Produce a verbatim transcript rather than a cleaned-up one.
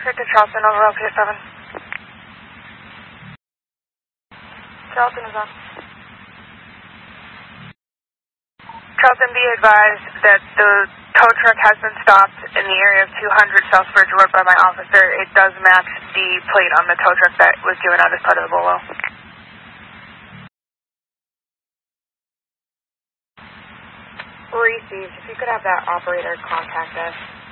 Victor Charleston, over L P S seven. Charleston is on. Charleston, be advised that the tow truck has been stopped in the area of two hundred South Bridge Road by my officer. It does match the plate on the tow truck that was given out as part of the Bolo. Received. If you could have that operator contact us.